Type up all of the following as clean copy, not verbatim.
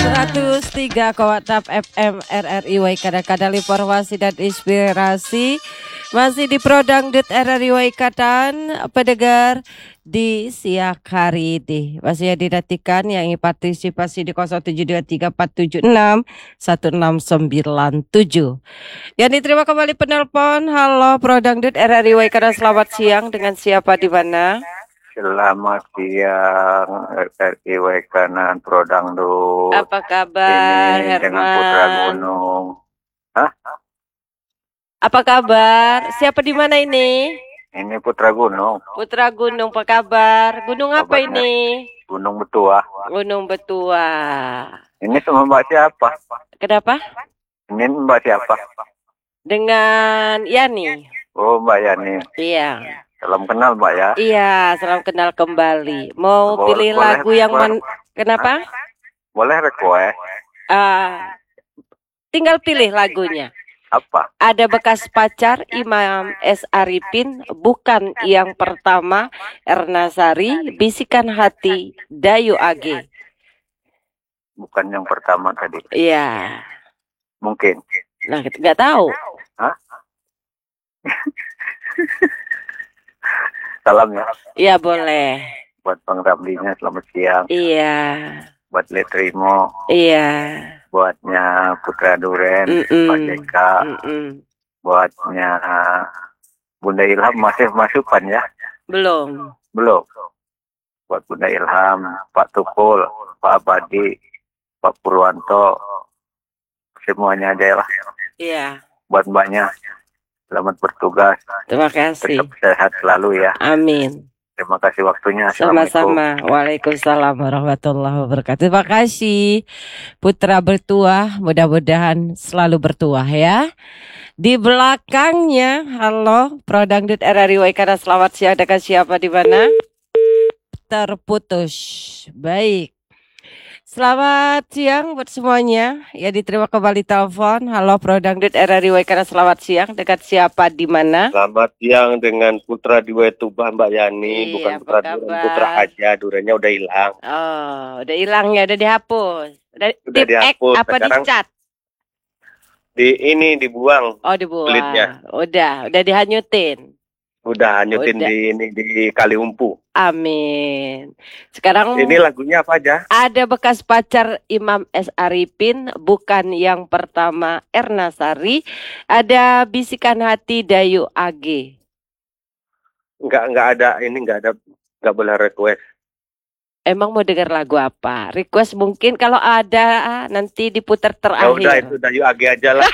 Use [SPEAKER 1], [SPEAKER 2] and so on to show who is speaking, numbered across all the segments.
[SPEAKER 1] 103,6 FM RRI Kadang-kadang informasi dan inspirasi masih di Prodangdut RRI Kadang pendengar di siang hari ini. Masih dinantikan yang ingin partisipasi di 072347616997. Yang diterima kembali penelpon. Halo Prodangdut RRI Kadang, selamat siang, dengan siapa di mana?
[SPEAKER 2] Selamat siang, RRI Kanan Prodangdut.
[SPEAKER 1] Apa kabar,
[SPEAKER 2] ini
[SPEAKER 1] Herman?
[SPEAKER 2] Dengan Putra Gunung. Hah?
[SPEAKER 1] Apa kabar? Siapa di mana ini?
[SPEAKER 2] Ini Putra Gunung.
[SPEAKER 1] Putra Gunung, apa kabar? Gunung apa
[SPEAKER 2] Kabarnya?
[SPEAKER 1] ini?
[SPEAKER 2] Gunung Betua.
[SPEAKER 1] Gunung Betua.
[SPEAKER 2] Ini sama Mbak siapa?
[SPEAKER 1] Kenapa?
[SPEAKER 2] Ini Mbak siapa?
[SPEAKER 1] Dengan Yani.
[SPEAKER 2] Oh, Mbak Yani.
[SPEAKER 1] Iya.
[SPEAKER 2] Salam kenal, Mbak ya.
[SPEAKER 1] Iya, salam kenal kembali. Mau pilih lagu yang kenapa?
[SPEAKER 2] Boleh request.
[SPEAKER 1] Tinggal pilih lagunya.
[SPEAKER 2] Apa?
[SPEAKER 1] Ada Bekas Pacar Imam S. Arifin, Bukan Yang Pertama Erna Sari, Bisikan Hati Dayu Age.
[SPEAKER 2] Bukan yang pertama tadi.
[SPEAKER 1] Iya.
[SPEAKER 2] Mungkin.
[SPEAKER 1] Nah, nggak tahu.
[SPEAKER 2] Hah? Salam ya.
[SPEAKER 1] Iya, boleh.
[SPEAKER 2] Buat Bang Ramlinya selamat siang.
[SPEAKER 1] Iya.
[SPEAKER 2] Buat Letrimo.
[SPEAKER 1] Iya.
[SPEAKER 2] Buatnya Putra Duren, Pak Jeka. Buatnya Bunda Ilham masih masukan ya?
[SPEAKER 1] Belum.
[SPEAKER 2] Buat Bunda Ilham, Pak Tukul, Pak Abadi, Pak Purwanto, semuanya aja lah.
[SPEAKER 1] Iya.
[SPEAKER 2] Buat mbaknya, selamat bertugas.
[SPEAKER 1] Terima kasih.
[SPEAKER 2] Tetap sehat selalu ya.
[SPEAKER 1] Amin.
[SPEAKER 2] Terima kasih waktunya.
[SPEAKER 1] Sama-sama. Waalaikumsalam warahmatullahi wabarakatuh. Terima kasih Putra Bertuah. Mudah-mudahan selalu bertuah ya. Di belakangnya, halo Prodangdut RRI Kadang, selamat siang, dengan siapa di mana? Terputus. Baik. Selamat siang buat semuanya. Ya, diterima kembali telepon. Halo Prodangdut RRI Kadang, selamat siang, dengan siapa di mana?
[SPEAKER 3] Selamat siang dengan Putra Diwetubah Mbak Yani. Bukan Putra Duren, Putra aja, Durennya udah hilang.
[SPEAKER 1] Oh, udah hilang ya, udah dihapus. Udah
[SPEAKER 3] dihapus.
[SPEAKER 1] Apa dicat?
[SPEAKER 3] Dibuang.
[SPEAKER 1] Oh, dibuang.
[SPEAKER 3] Kulitnya.
[SPEAKER 1] Udah dihanyutin.
[SPEAKER 3] Udah hanyutin di Kaliumpu.
[SPEAKER 1] Amin. Sekarang
[SPEAKER 3] ini lagunya apa aja?
[SPEAKER 1] Ada Bekas Pacar Imam S. Arifin, Bukan Yang Pertama Erna Sari, ada Bisikan Hati Dayu Age.
[SPEAKER 3] Enggak boleh request.
[SPEAKER 1] Emang mau dengar lagu apa? Request mungkin kalau ada nanti diputar terakhir.
[SPEAKER 3] Ya udah, itu Dayu Age aja lah.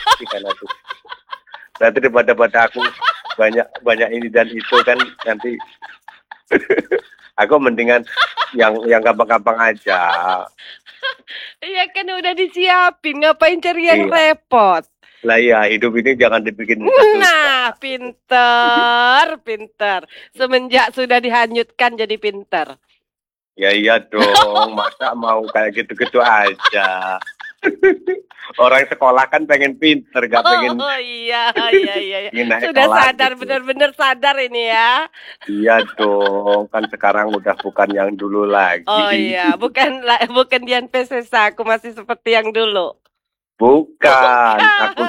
[SPEAKER 3] Nanti daripada aku banyak ini dan itu kan nanti aku mendingan yang gampang-gampang aja.
[SPEAKER 1] Iya kan udah disiapin, ngapain cari yang repot?
[SPEAKER 3] Lah ya, hidup ini jangan dibikin
[SPEAKER 1] Nah, pinter. Semenjak sudah dihanyutkan jadi pinter.
[SPEAKER 3] Ya iya dong, masa mau kayak gitu-gitu aja. Orang sekolah kan pengen pinter, gak pengen.
[SPEAKER 1] Oh iya. Sudah sadar, gitu. Benar-benar sadar ini ya.
[SPEAKER 3] Iya dong, kan sekarang udah bukan yang dulu lagi.
[SPEAKER 1] Oh iya, bukan Dian Pesesa, aku masih seperti yang dulu.
[SPEAKER 3] Bukan, aku